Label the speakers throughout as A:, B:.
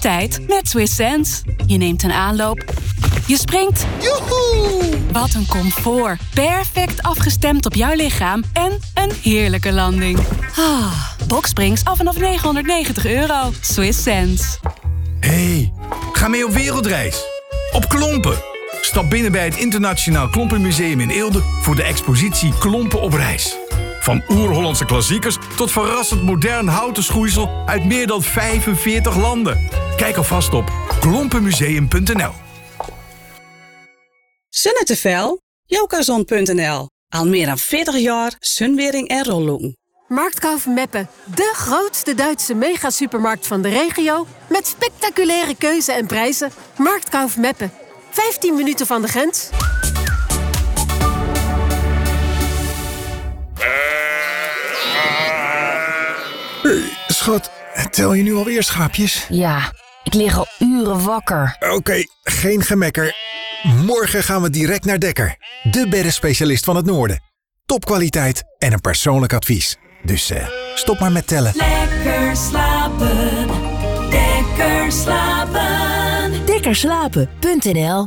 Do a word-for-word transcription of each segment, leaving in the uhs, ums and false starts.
A: tijd met Swiss Sense. Je neemt een aanloop. Je springt. Joehoe! Wat een comfort. Perfect afgestemd op jouw lichaam en een heerlijke landing. Ah, Boxsprings al vanaf negenhonderdnegentig euro. Swiss Sense.
B: Hey, ga mee op wereldreis. Op Klompen. Stap binnen bij het Internationaal Klompenmuseum in Eelde voor de expositie Klompen op reis. Van oer-Hollandse klassiekers tot verrassend modern houten schoeisel uit meer dan vijfenveertig landen. Kijk alvast op klompenmuseum punt n l.
C: Sunnetevel, jokazon punt n l. Al meer dan veertig jaar sunwering en rolloen.
D: Marktkauf Meppen, de grootste Duitse megasupermarkt van de regio met spectaculaire keuze en prijzen. Marktkauf Meppen, vijftien minuten van de grens.
E: Hey, schat, tel je nu alweer schaapjes?
F: Ja, ik lig al uren wakker.
E: Oké, okay, geen gemekker. Morgen gaan we direct naar Dekker. De beddenspecialist van het noorden. Topkwaliteit en een persoonlijk advies. Dus uh, stop maar met tellen.
G: Lekker slapen. Lekker slapen.
F: Dekkerslapen punt n l.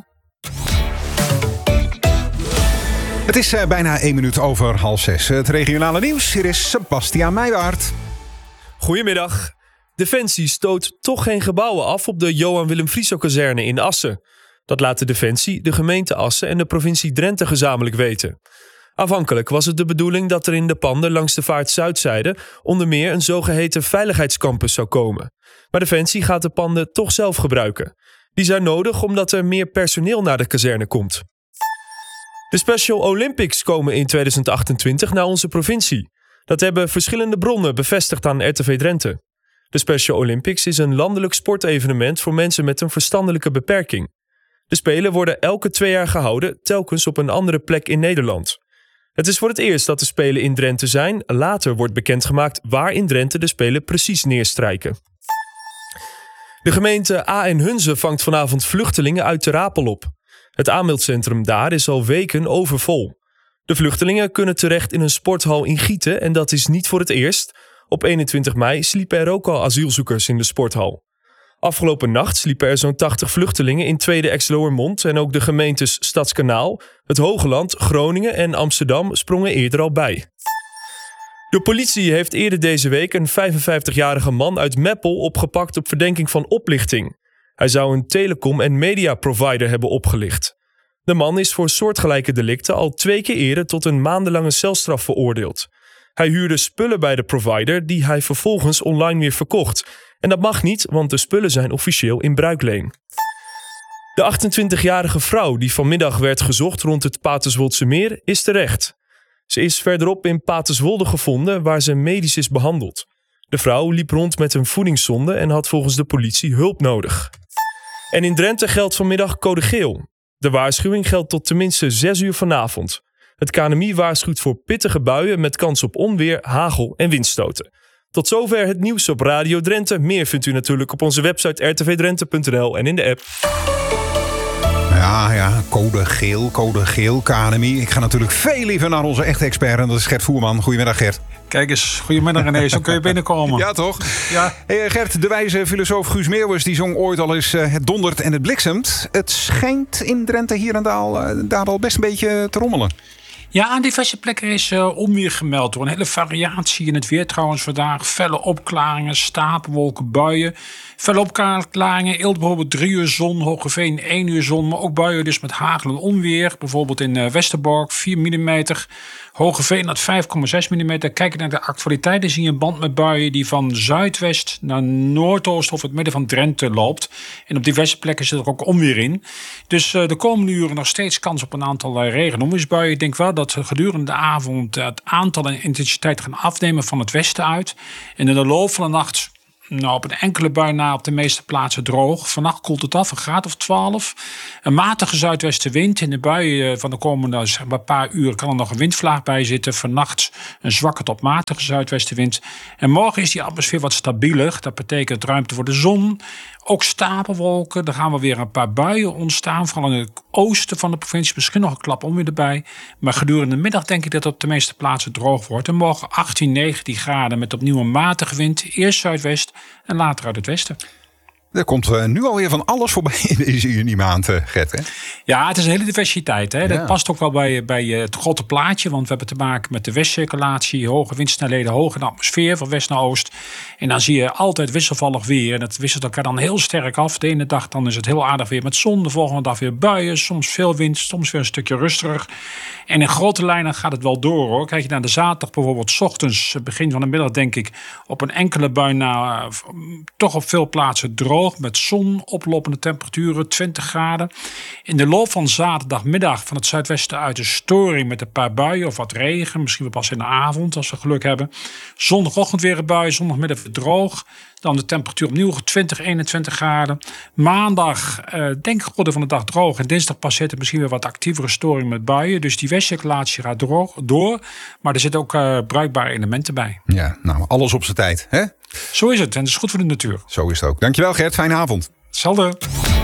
H: Het is uh, bijna één minuut over half zes. Het regionale nieuws. Hier is Sebastiaan Meijwaard.
I: Goedemiddag. Defensie stoot toch geen gebouwen af op de Johan Willem Frieso-kazerne in Assen. Dat laat de Defensie, de gemeente Assen en de provincie Drenthe gezamenlijk weten. Aanvankelijk was het de bedoeling dat er in de panden langs de vaart Zuidzijde onder meer een zogeheten veiligheidscampus zou komen. Maar Defensie gaat de panden toch zelf gebruiken. Die zijn nodig omdat er meer personeel naar de kazerne komt. De Special Olympics komen in tweeduizend achtentwintig naar onze provincie. Dat hebben verschillende bronnen bevestigd aan R T V Drenthe. De Special Olympics is een landelijk sportevenement voor mensen met een verstandelijke beperking. De Spelen worden elke twee jaar gehouden, telkens op een andere plek in Nederland. Het is voor het eerst dat de Spelen in Drenthe zijn. Later wordt bekendgemaakt waar in Drenthe de Spelen precies neerstrijken. De gemeente A en Hunze vangt vanavond vluchtelingen uit Ter Apel op. Het aanmeldcentrum daar is al weken overvol. De vluchtelingen kunnen terecht in een sporthal in Gieten en dat is niet voor het eerst. Op eenentwintig mei sliepen er ook al asielzoekers in de sporthal. Afgelopen nacht sliepen er zo'n tachtig vluchtelingen in Tweede Exloërmond en ook de gemeentes Stadskanaal, het Hogeland, Groningen en Amsterdam sprongen eerder al bij. De politie heeft eerder deze week een vijfenvijftigjarige man uit Meppel opgepakt op verdenking van oplichting. Hij zou een telecom- en mediaprovider hebben opgelicht. De man is voor soortgelijke delicten al twee keer eerder tot een maandenlange celstraf veroordeeld. Hij huurde spullen bij de provider die hij vervolgens online weer verkocht. En dat mag niet, want de spullen zijn officieel in bruikleen. De achtentwintigjarige vrouw die vanmiddag werd gezocht rond het Paterswoldse meer is terecht. Ze is verderop in Paterswolde gevonden waar ze medisch is behandeld. De vrouw liep rond met een voedingszonde en had volgens de politie hulp nodig. En in Drenthe geldt vanmiddag code geel. De waarschuwing geldt tot tenminste zes uur vanavond. Het K N M I waarschuwt voor pittige buien met kans op onweer, hagel en windstoten. Tot zover het nieuws op Radio Drenthe. Meer vindt u natuurlijk op onze website r t v drenthe punt n l en in de app.
H: Ja, ja, code geel, code geel, K N M I. Ik ga natuurlijk veel liever naar onze echte expert en dat is Gert Voerman. Goedemiddag, Gert.
J: Kijk eens, goedemiddag René, zo kun je binnenkomen.
H: Ja, toch?
J: Ja.
H: Hey, Gert, de wijze filosoof Guus Meeuwis die zong ooit al eens uh, het dondert en het bliksemt. Het schijnt in Drenthe hier en daar, uh, daar al best een beetje te rommelen.
J: Ja, aan diverse plekken is uh, onweer gemeld door een hele variatie in het weer trouwens vandaag. Felle opklaringen, stapelwolken, buien. Felle opklaringen, Eelt bijvoorbeeld drie uur zon, Hoogeveen één uur zon. Maar ook buien dus met hagel en onweer. Bijvoorbeeld in uh, Westerbork vier millimeter. Hoogeveen had vijf komma zes millimeter. Kijk naar de actualiteiten, zie je een band met buien die van zuidwest naar noordoost of het midden van Drenthe loopt. En op diverse plekken zit er ook onweer in. Dus uh, de komende uren nog steeds kans op een aantal uh, regen- en onweersbuien. Ik denk wel dat gedurende de avond het aantal en intensiteit gaan afnemen van het westen uit. En in de loop van de nacht, nou, op een enkele bui na op de meeste plaatsen droog. Vannacht koelt het af, een graad of twaalf. Een matige zuidwestenwind. In de buien van de komende zeg maar, paar uur kan er nog een windvlaag bij zitten. Vannacht een zwakke tot matige zuidwestenwind. En morgen is die atmosfeer wat stabieler. Dat betekent ruimte voor de zon. Ook stapelwolken. Er gaan we weer een paar buien ontstaan. Vooral in het oosten van de provincie. Misschien nog een klap onweer erbij. Maar gedurende de middag denk ik dat het op de meeste plaatsen droog wordt. En morgen achttien, negentien graden met opnieuw een matige wind. Eerst zuidwest en later uit het westen.
H: Er komt uh, nu alweer van alles voorbij in deze juni-maand, uh, Gert. Hè?
J: Ja, het is een hele diversiteit. Hè?
H: Ja.
J: Dat past ook wel bij, bij het grote plaatje. Want we hebben te maken met de westcirculatie. Hoge windsnelheden, hoog in de atmosfeer van west naar oost. En dan zie je altijd wisselvallig weer. En dat wisselt elkaar dan heel sterk af. De ene dag dan is het heel aardig weer met zon. De volgende dag weer buien. Soms veel wind, soms weer een stukje rustiger. En in grote lijnen gaat het wel door, hoor. Kijk je naar de zaterdag bijvoorbeeld, 's ochtends, begin van de middag denk ik, op een enkele bui na, uh, toch op veel plaatsen droog, met zon, oplopende temperaturen, twintig graden. In de loop van zaterdagmiddag van het zuidwesten uit een storing met een paar buien of wat regen, misschien wel pas in de avond als we geluk hebben. Zondagochtend weer een bui, zondagmiddag weer droog. Dan de temperatuur opnieuw twintig, eenentwintig graden. Maandag uh, denk ik geworden van de dag droog. En dinsdag passeert het misschien weer wat actievere storing met buien. Dus die westcirculatie gaat droog, door. Maar er zitten ook uh, bruikbare elementen bij.
H: Ja, nou, alles op zijn tijd, hè?
J: Zo is het. En dat is goed voor de natuur.
H: Zo is het ook. Dankjewel, Gert. Fijne avond.
J: Hetzelfde.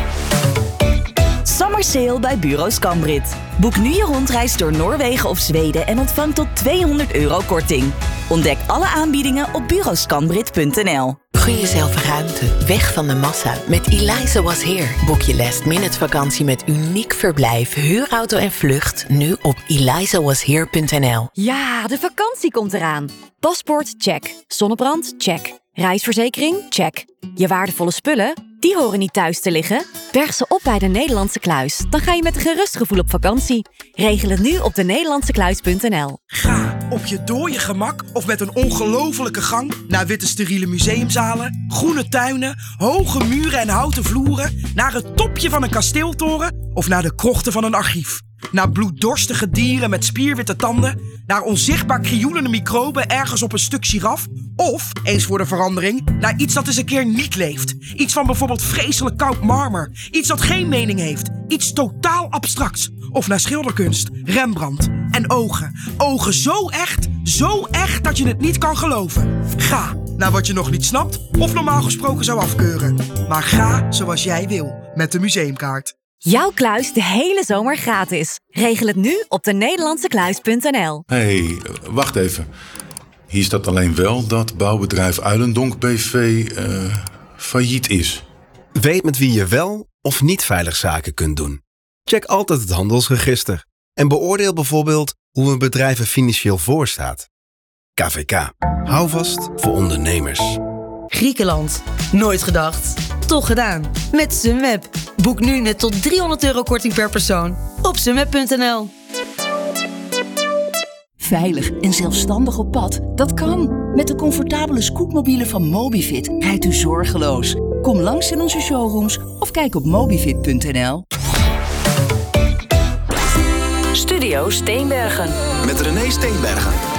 K: Summer Sale bij Bureau Scambrit. Boek nu je rondreis door Noorwegen of Zweden en ontvang tot tweehonderd euro korting. Ontdek alle aanbiedingen op bureau scambrit punt n l.
L: Gun jezelf ruimte, weg van de massa. Met Eliza Was Here boek je last minute vakantie met uniek verblijf, huurauto en vlucht nu op eliza was here punt n l.
M: Ja, de vakantie komt eraan. Paspoort, check. Zonnebrand, check. Reisverzekering, check. Je waardevolle spullen, die horen niet thuis te liggen. Berg ze op bij de Nederlandse Kluis. Dan ga je met een gerust gevoel op vakantie. Regel het nu op de nederlandse kluis punt n l.
N: Ga op je dooie gemak of met een ongelofelijke gang naar witte steriele museumzalen, groene tuinen, hoge muren en houten vloeren, naar het topje van een kasteeltoren of naar de krochten van een archief. Naar bloeddorstige dieren met spierwitte tanden, naar onzichtbaar krioelende microben ergens op een stuk giraf, of, eens voor de verandering, naar iets dat eens een keer niet leeft. Iets van bijvoorbeeld vreselijk koud marmer, iets dat geen mening heeft, iets totaal abstracts. Of naar schilderkunst, Rembrandt en ogen. Ogen zo echt, zo echt dat je het niet kan geloven. Ga naar wat je nog niet snapt of normaal gesproken zou afkeuren. Maar ga zoals jij wil met de museumkaart.
M: Jouw kluis de hele zomer gratis. Regel het nu op de nederlandse kluis punt n l.
O: Hé, hey, wacht even. Hier staat alleen wel dat bouwbedrijf Uilendonk B V uh, failliet is.
P: Weet met wie je wel of niet veilig zaken kunt doen. Check altijd het handelsregister. En beoordeel bijvoorbeeld hoe een bedrijf er financieel voor staat. K V K. Hou vast voor ondernemers.
Q: Griekenland. Nooit gedacht. Toch gedaan. Met Sunweb. Boek nu net tot driehonderd euro korting per persoon op sunweb punt n l.
R: Veilig en zelfstandig op pad, dat kan. Met de comfortabele scootmobielen van Mobivit rijdt u zorgeloos. Kom langs in onze showrooms of kijk op mobivit punt n l.
K: Studio Steenbergen.
E: Met René Steenbergen.